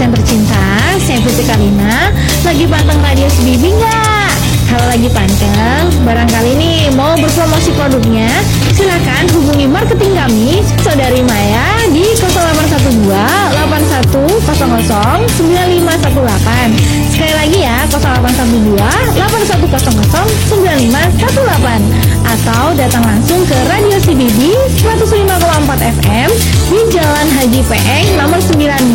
yang tercinta, saya Putri Kalina. Lagi panteng radio CBB nggak? Kalau lagi panteng, barangkali nih mau berpromosi produknya, silakan hubungi marketing kami, Saudari Maya di 0812 8100 9518. Sekali lagi ya, 0812 8100 9518. Atau datang langsung ke Radio CBB 105,4 FM di Jalan Haji Peeng nomor 9